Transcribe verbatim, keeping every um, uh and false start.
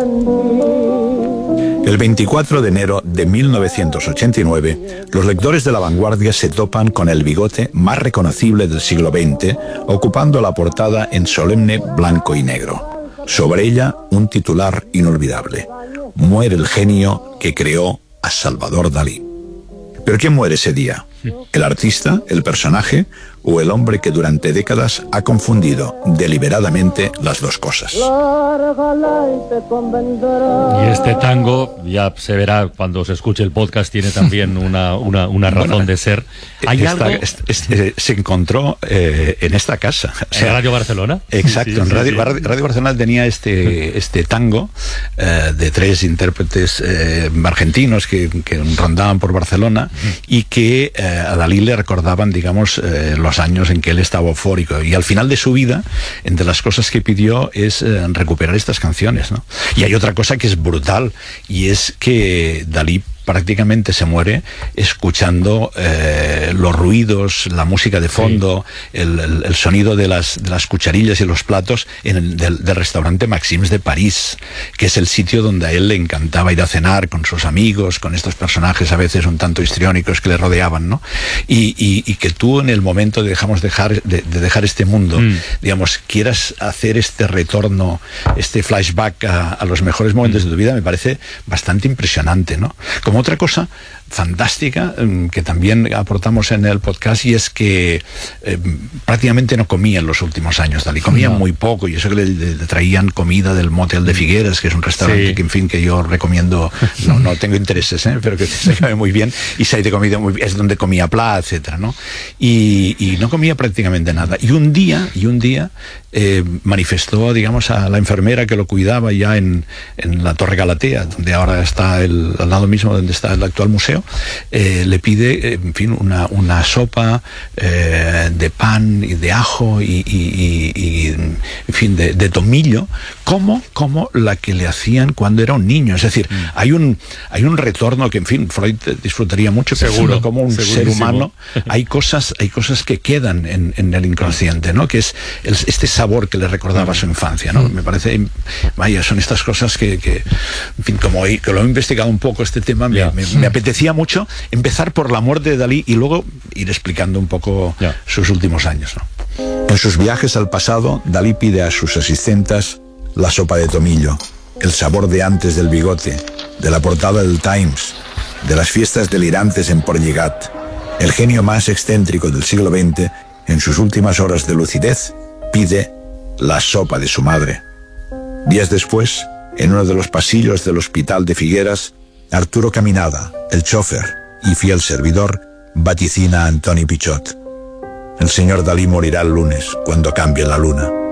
El veinticuatro de enero de mil novecientos ochenta y nueve, los lectores de La Vanguardia se topan con el bigote más reconocible del siglo veinte, ocupando la portada en solemne blanco y negro. Sobre ella, un titular inolvidable: muere el genio que creó a Salvador Dalí. ¿Pero quién muere ese día? ¿El artista, el personaje o el hombre que durante décadas ha confundido deliberadamente las dos cosas? Y este tango, ya se verá cuando se escuche el podcast, tiene también una, una, una razón bueno, de ser. ¿Hay esta, algo? Este, este, se encontró eh, en esta casa. O sea, ¿en Radio Barcelona? Exacto, sí, en Radio, sí, sí. Radio Barcelona tenía este, este tango eh, de tres intérpretes eh, argentinos que, que rondaban por Barcelona y que eh, a Dalí le recordaban, digamos, eh, los años en que él estaba eufórico, y al final de su vida, entre las cosas que pidió es eh, recuperar estas canciones, ¿no? Y hay otra cosa que es brutal, y es que Dalí prácticamente se muere escuchando eh, los ruidos, la música de fondo, sí. el, el, el sonido de las, de las cucharillas y los platos en el, del, del restaurante Maxims de París, que es el sitio donde a él le encantaba ir a cenar con sus amigos, con estos personajes a veces un tanto histriónicos que le rodeaban, ¿no? Y, y, y que tú en el momento de, dejamos dejar, de, de dejar este mundo, mm. digamos, quieras hacer este retorno, este flashback a, a los mejores momentos mm. de tu vida, me parece bastante impresionante, ¿no? Como otra cosa fantástica que también aportamos en el podcast, y es que eh, prácticamente no comía en los últimos años Dalí, comía no. muy poco, y eso que le, le traían comida del Motel de Figueras, que es un restaurante sí. que en fin que yo recomiendo, no, no tengo intereses, ¿eh? pero que se come muy bien, y se ha de comida muy bien, es donde comía Pla, etcétera, ¿no? Y, y no comía prácticamente nada, y un día y un día eh, manifestó, digamos, a la enfermera que lo cuidaba ya en, en la Torre Galatea, donde ahora está el, al lado mismo donde está el actual museo. Eh, le pide, en fin, una, una sopa eh, de pan y de ajo y, y, y, y en fin, de, de tomillo, como, como la que le hacían cuando era un niño. Es decir, mm. hay un hay un retorno que, en fin, Freud disfrutaría mucho, seguro, como un segurísimo. Ser humano. Hay cosas, hay cosas que quedan en, en el inconsciente, ¿no? Que es el, este sabor que le recordaba mm. su infancia, ¿no? Mm. Me parece, vaya, son estas cosas que, que en fin, como he, que lo he investigado un poco este tema, me, yeah. me, me apetecía mucho empezar por la muerte de Dalí y luego ir explicando un poco yeah. sus últimos años, ¿no? En sus viajes al pasado, Dalí pide a sus asistentes la sopa de tomillo, el sabor de antes del bigote, de la portada del Times, de las fiestas delirantes en Port Lligat. El genio más excéntrico del siglo veinte, en sus últimas horas de lucidez, pide la sopa de su madre. Días después, en uno de los pasillos del hospital de Figueras, Arturo Caminada, el chofer y fiel servidor, vaticina a Antoni Pichot: el señor Dalí morirá el lunes cuando cambie la luna.